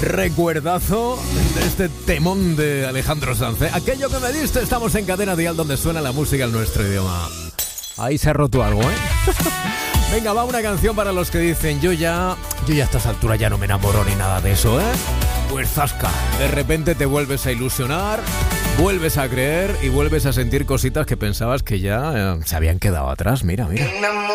Recuerdazo de este temón de Alejandro Sanz, ¿eh? Aquello que me diste. Estamos en Cadena Dial, donde suena la música en nuestro idioma. Ahí se ha roto algo, ¿eh? Venga, va una canción para los que dicen yo ya a estas alturas ya no me enamoro ni nada de eso, ¿eh? Pues zasca, de repente te vuelves a ilusionar, vuelves a creer y vuelves a sentir cositas que pensabas que ya se habían quedado atrás. Mira.